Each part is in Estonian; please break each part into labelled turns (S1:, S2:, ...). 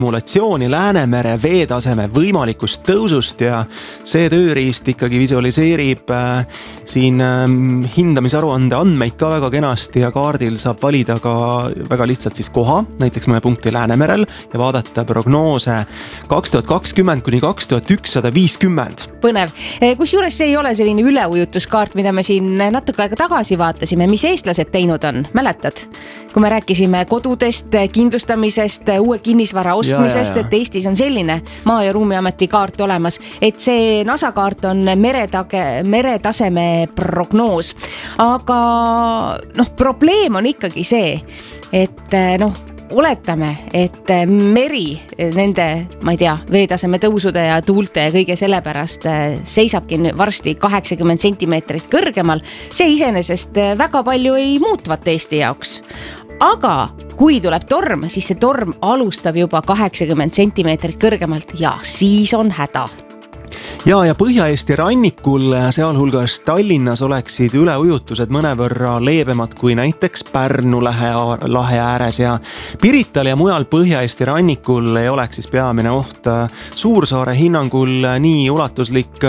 S1: simulatsiooni Läänemere veetaseme võimalikust tõusust ja see tööriist ikkagi visualiseerib siin hindamisaruande andmeid ka väga kenasti ja kaardil saab valida ka väga lihtsalt siis koha, näiteks mõne punkti Läänemerel ja vaadata prognoose 2020 kuni 2150.
S2: Põnev. Kusjuures see ei ole selline üleujutuskaart, mida me siin natuke aega tagasi vaatasime, mis eestlased teinud on, mäletad? Kui me rääkisime kodudest, kindlustamisest, uue kinnisvara ostmisest, et Eestis on selline Maa- ja Ruumiameti kaart olemas, et see NASA kaart on meretaseme prognoos. Aga probleem on ikkagi see, et oletame, et meri nende, ma ei tea, veetaseme tõusude ja tuulte ja kõige selle pärast seisabki varsti 80 sentimeetrit kõrgemal. See iseenesest väga palju ei muutvat Eesti jaoks. Aga kui tuleb torm, siis see torm alustab juba 80 sentimeetrit kõrgemalt ja siis on häda.
S1: Ja Põhja-Eesti rannikul, sealhulgas Tallinnas oleksid üleujutused mõnevõrra leebemad kui näiteks Pärnu lahe ääres ja Pirital ja mujal Põhja-Eesti rannikul ei oleks siis peamine oht. Suursaare hinnangul nii ulatuslik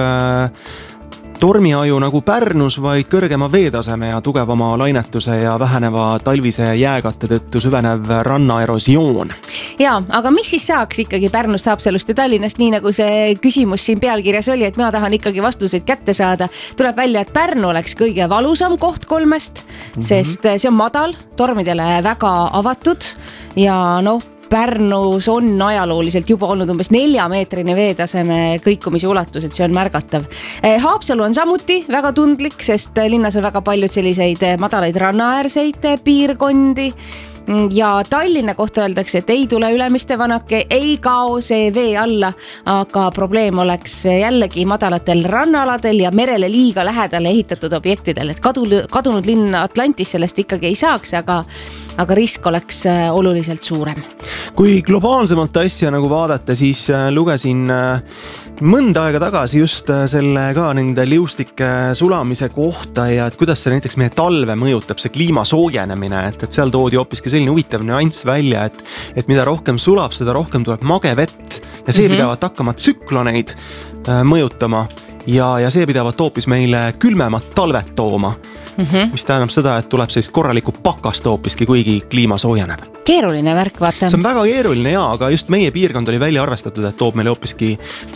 S1: tormiaju nagu Pärnus, vaid kõrgema veetaseme ja tugevama lainetuse ja väheneva talvise jääkatte tõttu süvenev rannaerosioon.
S2: Ja, aga mis siis saaks ikkagi Pärnust, Haapsalust ja Tallinnast, nii nagu see küsimus siin pealkirjas oli, et mina tahan ikkagi vastuseid kätte saada. Tuleb välja, et Pärnu oleks kõige valusam koht 3, sest see on madal, tormidele väga avatud ja Pärnus on ajalooliselt juba olnud umbes 4-meetrine veetaseme kõikumise ulatus, et see on märgatav. Haapsalu on samuti väga tundlik, sest linnas on väga palju selliseid madalaid rannaäärseid piirkondi. Ja Tallinna kohta öeldakse, et ei tule Ülemiste vanake, ei kao see vee alla, aga probleem oleks jällegi madalatel rannaaladel ja merele liiga lähedale ehitatud objektidel, et kadunud linn Atlantis sellest ikkagi ei saaks, aga risk oleks oluliselt suurem.
S1: Kui globaalsemalt asja nagu vaadata, siis lugesin mõnda aega tagasi just selle ka nende liustike sulamise kohta ja et kuidas see näiteks meie talve mõjutab, see kliima soojenemine, et seal toodi hoopiski selline huvitav nüanss välja, et mida rohkem sulab, seda rohkem tuleb mage vett ja see pidavat hakkama tsükloneid mõjutama ja see pidavat hoopis meile külmemat talvet tooma. Mis tähendab seda, et tuleb sellist korralikku pakast hoopiski, kuigi kliima soojeneb.
S2: Keeruline värk, vaata.
S1: See on väga keeruline aga just meie piirkond oli välja arvestatud, et toob meile hoopiski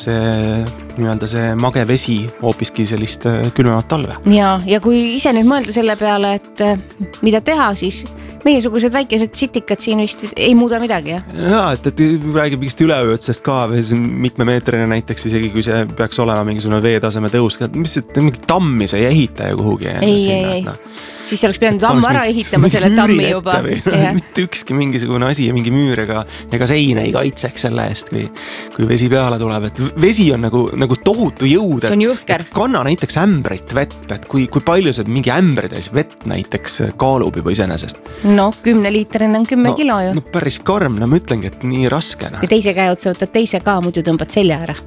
S1: see mage vesi hoopiski sellist külmemat talve.
S2: Ja kui ise nüüd mõelda selle peale, et mida teha, siis meiesugused väikesed sitikad siin vist ei muuda midagi, jah?
S1: Ja, et räägib mingist üleöötsest ka, mitmemeetrine näiteks, isegi kui see peaks olema mingisugune veetaseme tõus, mis mingi tammi sa ei ehita ju kuhugi.
S2: Ei. Siis oleks pidanud ammu ära ehitama selle tammi juba.
S1: Mitte ükski mingisugune asi ja mingi müür ega sein ei kaitseks selle eest, kui vesi peale tuleb. Et vesi on nagu tohutu jõud.
S2: See on jõhker.
S1: Kanna näiteks ämbrit vett, et kui palju see mingi ämbritäis vett näiteks kaalub juba iseenesest.
S2: 10-liitrine on 10 kilo ju.
S1: Päris karm, ma ütlengi, et nii raske.
S2: Ja teise käe otsa võtad teise ka, muidu tõmbad selja ära.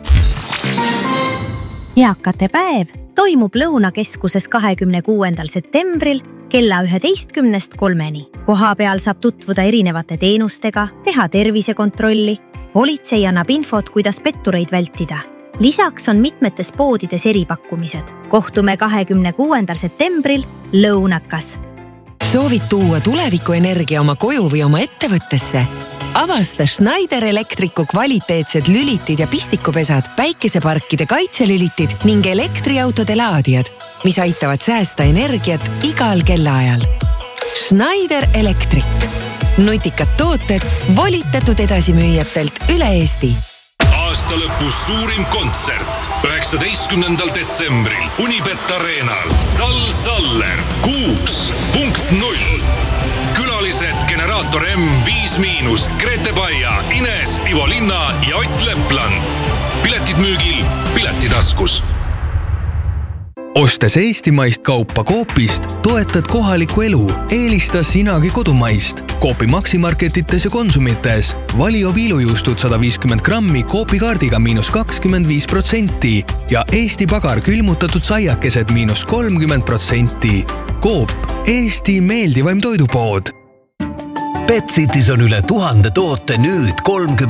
S3: Eakate päev toimub Lõunakeskuses 26. septembril kella 11:03. Koha peal saab tutvuda erinevate teenustega, teha tervisekontrolli. Politsei annab infot, kuidas pettureid vältida. Lisaks on mitmetes poodides eripakkumised. Kohtume 26. septembril Lõunakas.
S4: Soovid tuua tulevikuenergia oma koju või oma ettevõttesse? Avasta Schneider Electricu kvaliteetsed lülitid ja pistikupesad, päikeseparkide kaitselülitid ning elektriautode laadijad, mis aitavad säästa energiat igal kellaajal. Schneider Electric. Nutikad tooted volitatud edasimüüjatelt üle Eesti.
S5: Aasta lõpus suurim kontsert 19. detsembril Unibet Arenal. Saller 6.0. Külalised Generaator M, 5-, Grete Baia, Ines, Ivo Linna ja Ott Lepland. Piletid müügil Piletitaskus.
S6: Ostes eestimaist kaupa Coopist, toetad kohalikku elu, eelistas sinagi kodumaist. Coopi maksimarketites ja konsumites. Valio viilujuustud 150 grammi Coopi kaardiga -25% ja Eesti Pagar külmutatud saiakesed -30%. Coop, Eesti meeldivaim toidupood.
S7: Betcities on üle 1000 toote nüüd 30%